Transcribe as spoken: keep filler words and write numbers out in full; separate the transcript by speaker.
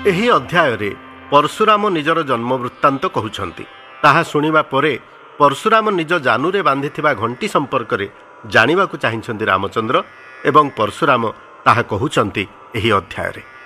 Speaker 1: ଏହି ଅଧ୍ୟାୟରେ ପରଶୁରାମ ନିଜର ଜନ୍ମ ବୃତ୍ତାନ୍ତ କହୁଛନ୍ତି। ତାହା ଶୁଣିବା ପରେ ପରଶୁରାମ ନିଜ ଜାନୁରେ ବାନ୍ଧିଥିବା ଘଣ୍ଟି ସମ୍ପର୍କରେ ଜାଣିବାକୁ ଚାହିଁଛନ୍ତି ରାମଚନ୍ଦ୍ର ଏବଂ ପରଶୁରାମ ତାହା କହୁଛନ୍ତି ଏହି ଅଧ୍ୟାୟରେ।